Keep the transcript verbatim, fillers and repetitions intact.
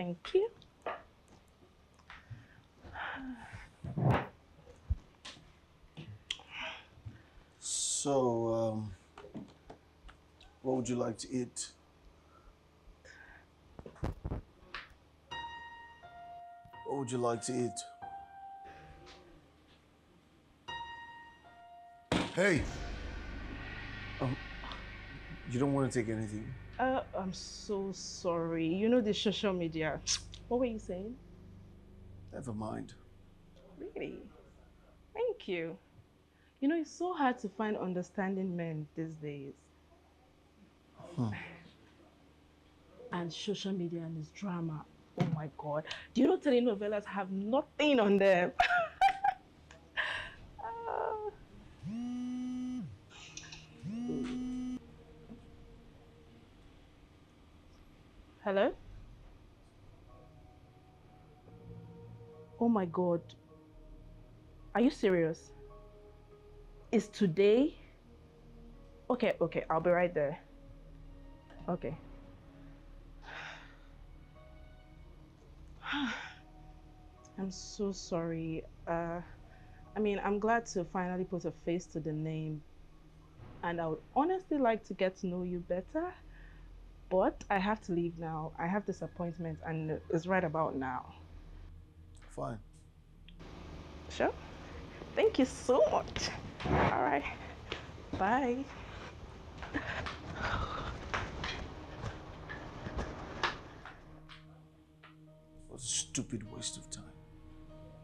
Thank you. So, um, what would you like to eat? What would you like to eat? Hey! Um, you don't want to take anything? Uh, I'm so sorry. You know the social media. What were you saying? Never mind. Really? Thank you. You know, it's so hard to find understanding men these days. Hmm. And social media and this drama. Oh my God. Do you know telenovelas have nothing on them? Ah. Hello? Oh my God. Are you serious? Is today? Okay, okay, I'll be right there. Okay. I'm so sorry. Uh, I mean, I'm glad to finally put a face to the name, and I would honestly like to get to know you better, but I have to leave now. I have this appointment, and it's right about now. Fine. Sure? Thank you so much. All right. Bye. What a stupid waste of time.